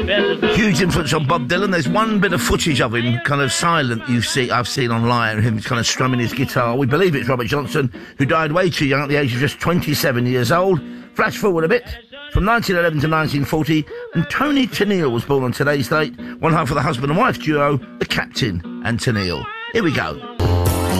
Huge influence on Bob Dylan. There's one bit of footage of him, kind of silent, I've seen online, him kind of strumming his guitar. We believe it's Robert Johnson, who died way too young at the age of just 27 years old. Flash forward a bit, from 1911 to 1940, and Tony Tennille was born on today's date, one half of the husband and wife duo, the Captain and Tennille. Here we go.